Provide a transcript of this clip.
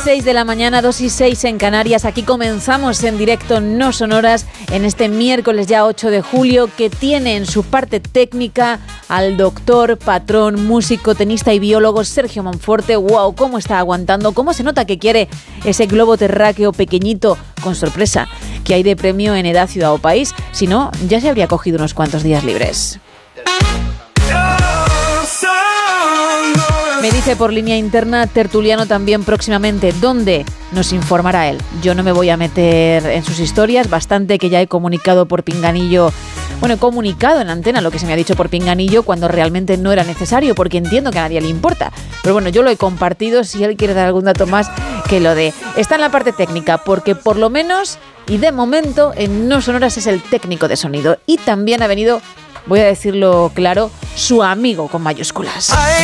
6 de la mañana, 2:06 en Canarias. Aquí comenzamos en directo No Sonoras en este miércoles ya 8 de julio, que tiene en su parte técnica al doctor, patrón, músico, tenista y biólogo Sergio Monforte. ¡Wow! ¿Cómo está aguantando? ¿Cómo se nota que quiere ese globo terráqueo pequeñito con sorpresa que hay de premio en Edad, Ciudad o País? Si no, ya se habría cogido unos cuantos días libres. Me dice por línea interna Tertuliano también próximamente. ¿Dónde? Nos informará él. Yo no me voy a meter en sus historias. Bastante que ya he comunicado por pinganillo. Bueno, he comunicado en antena lo que se me ha dicho por pinganillo cuando realmente no era necesario, porque entiendo que a nadie le importa. Pero bueno, yo lo he compartido. Si él quiere dar algún dato más, que lo dé. Está en la parte técnica, porque por lo menos, y de momento, en No Sonoras es el técnico de sonido. Y también ha venido, voy a decirlo claro, su amigo con mayúsculas.